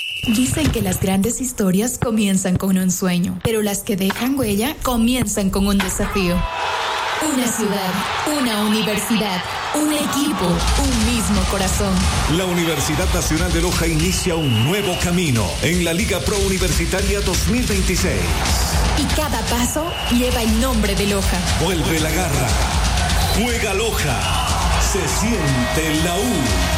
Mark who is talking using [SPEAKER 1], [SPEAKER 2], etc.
[SPEAKER 1] Dicen que las grandes historias comienzan con un sueño, pero las que dejan huella comienzan con un desafío. Una ciudad, una universidad, un equipo, un mismo corazón.
[SPEAKER 2] La Universidad Nacional de Loja inicia un nuevo camino en la Liga Pro Universitaria 2026.
[SPEAKER 1] Y cada paso lleva el nombre de Loja.
[SPEAKER 2] Vuelve la garra. Juega Loja. Se siente la U.